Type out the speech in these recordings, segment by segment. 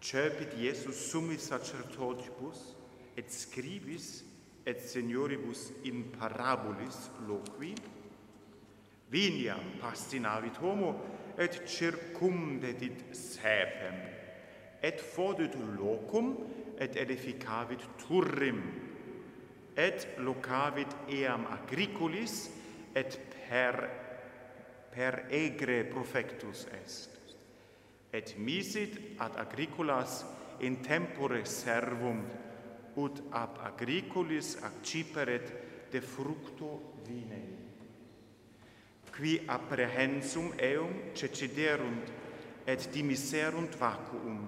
cepit Iesus summis sacerdotibus et scribis et senioribus in parabolis loqui, viniam pastinavit homo et circumdedit saepem, et fodit locum et edificavit turrim, et locavit eam agricolis et per egre profectus est. Et misit ad agricolas in tempore servum, ut ab agricolis acciperet de fructo vinei. Qui apprehensum eum ceciderunt et dimiserunt vacuum.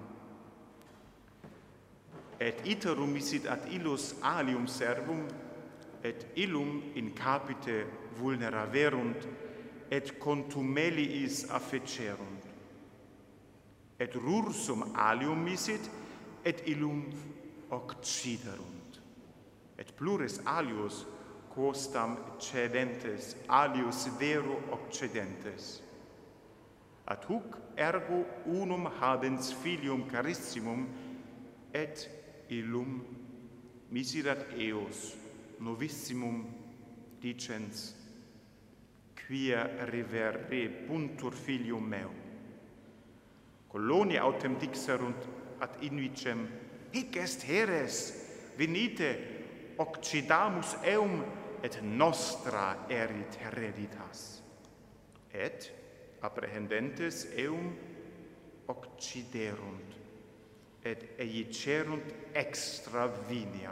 Et iterum misit ad illus alium servum, et illum in capite vulneraverunt, et contumeliis affecerunt. Et rursum alium misit, et illum occiderunt. Et plures alius quostam cedentes, alius vero occidentes. Ad huc ergo unum habens filium carissimum, et illum miserat eos novissimum dicens, quia reverre puntur filium meum. Colonia autem dixerunt ad invicem, hic est heres, venite, occidamus eum, et nostra erit hereditas. Et, apprehendentes eum, occiderunt, et eicerunt extra vinia.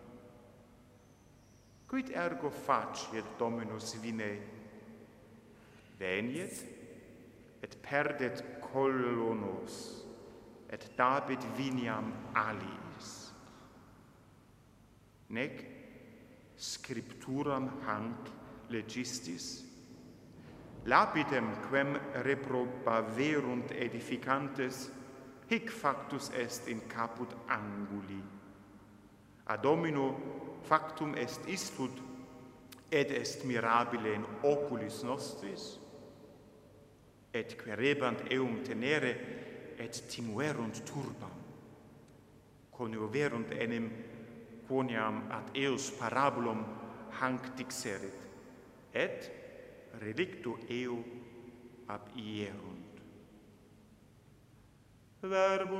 Quid ergo faciet Dominus vinei? Veniet, et perdet colonos, et dabit viniam aliis. Nec scripturam hanc legistis, lapidem quem reprobaverunt edificantes, hic factus est in caput anguli. A Domino factum est istud, et est mirabile in oculis nostris, et querebant eum tenere, et timuerunt turbam. Conioverunt enim quoniam ad eos parabolum hanc dixerit, et relicto eo ab ierunt. Verbum